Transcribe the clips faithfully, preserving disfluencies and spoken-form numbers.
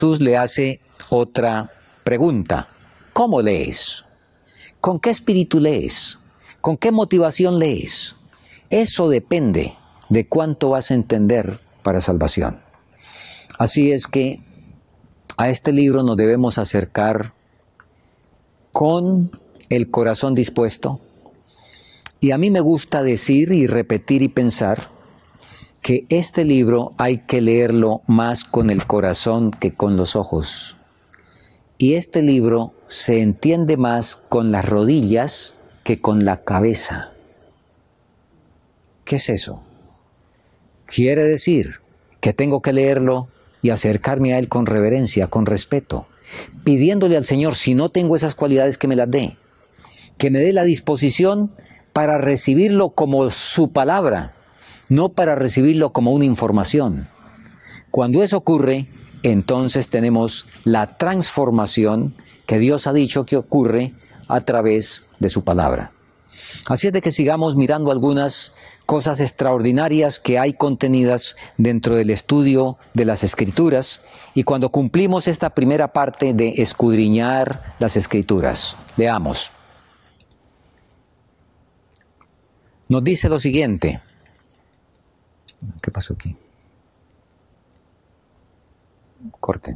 Jesús le hace otra pregunta. ¿Cómo lees? ¿Con qué espíritu lees? ¿Con qué motivación lees? Eso depende de cuánto vas a entender para salvación. Así es que a este libro nos debemos acercar con el corazón dispuesto. Y a mí me gusta decir y repetir y pensar que este libro hay que leerlo más con el corazón que con los ojos. Y este libro se entiende más con las rodillas que con la cabeza. ¿Qué es eso? Quiere decir que tengo que leerlo y acercarme a él con reverencia, con respeto, pidiéndole al Señor, si no tengo esas cualidades, que me las dé, que me dé la disposición para recibirlo como su palabra, no para recibirlo como una información. Cuando eso ocurre, entonces tenemos la transformación que Dios ha dicho que ocurre a través de su palabra. Así es de que sigamos mirando algunas cosas extraordinarias que hay contenidas dentro del estudio de las Escrituras, y cuando cumplimos esta primera parte de escudriñar las Escrituras, leamos. Nos dice lo siguiente. ¿Qué pasó aquí? Corten.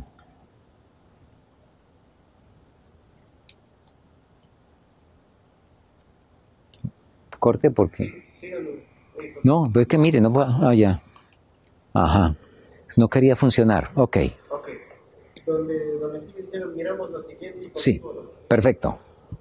Corte porque... No, pues es que mire, no puedo... Ah, ya. Ajá. No quería funcionar. Ok. Ok. Donde, donde sigue diciendo, miramos lo siguiente. Sí, perfecto.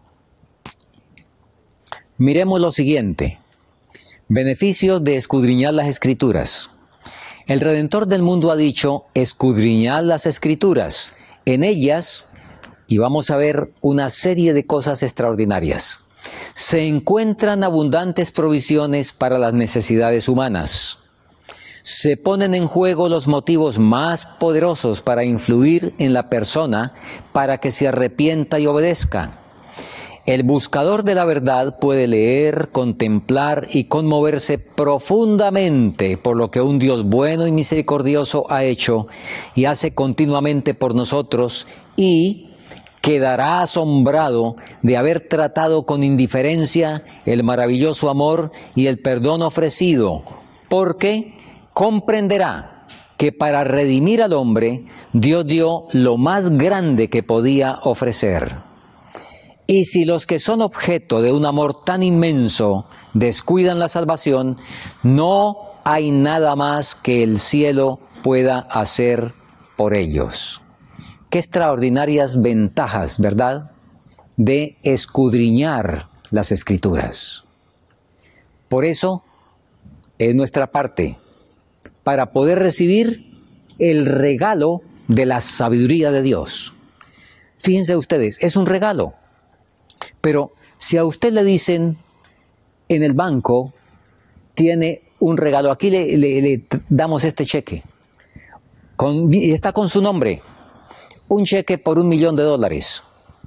Miremos lo siguiente. Beneficios de escudriñar las Escrituras. El Redentor del mundo ha dicho, escudriñad las Escrituras. En ellas, y vamos a ver una serie de cosas extraordinarias, se encuentran abundantes provisiones para las necesidades humanas. Se ponen en juego los motivos más poderosos para influir en la persona para que se arrepienta y obedezca. El buscador de la verdad puede leer, contemplar y conmoverse profundamente por lo que un Dios bueno y misericordioso ha hecho y hace continuamente por nosotros, y quedará asombrado de haber tratado con indiferencia el maravilloso amor y el perdón ofrecido, porque comprenderá que para redimir al hombre Dios dio lo más grande que podía ofrecer. Y si los que son objeto de un amor tan inmenso descuidan la salvación, no hay nada más que el cielo pueda hacer por ellos. Qué extraordinarias ventajas, ¿verdad?, de escudriñar las Escrituras. Por eso, es nuestra parte, para poder recibir el regalo de la sabiduría de Dios. Fíjense ustedes, es un regalo. Pero si a usted le dicen, en el banco tiene un regalo, aquí le, le, le damos este cheque, con, y está con su nombre, un cheque por un millón de dólares.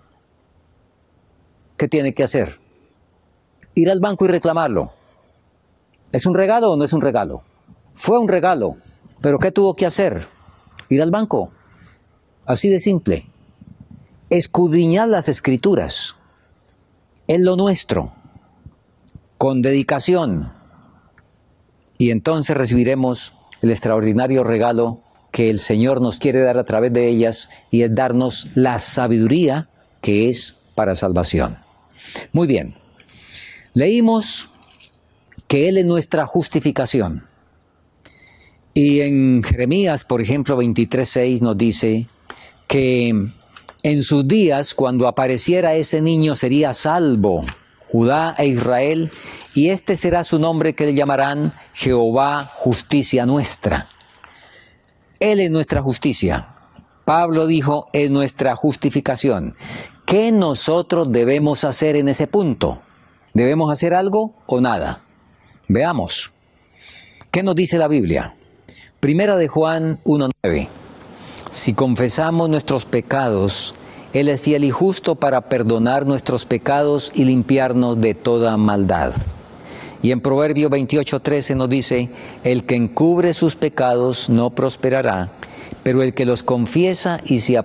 ¿Qué tiene que hacer? Ir al banco y reclamarlo. ¿Es un regalo o no es un regalo? Fue un regalo, pero ¿qué tuvo que hacer? Ir al banco. Así de simple. Escudriñar las Escrituras. Es lo nuestro, con dedicación, y entonces recibiremos el extraordinario regalo que el Señor nos quiere dar a través de ellas, y es darnos la sabiduría que es para salvación. Muy bien, leímos que Él es nuestra justificación, y en Jeremías, por ejemplo, veintitrés seis nos dice que en sus días, cuando apareciera ese niño, sería salvo Judá e Israel, y este será su nombre, que le llamarán Jehová, justicia nuestra. Él es nuestra justicia. Pablo dijo, es nuestra justificación. ¿Qué nosotros debemos hacer en ese punto? ¿Debemos hacer algo o nada? Veamos. ¿Qué nos dice la Biblia? Primera de Juan uno nueve. Si confesamos nuestros pecados, Él es fiel y justo para perdonar nuestros pecados y limpiarnos de toda maldad. Y en Proverbios veintiocho trece nos dice, el que encubre sus pecados no prosperará, Pero el que los confiesa y se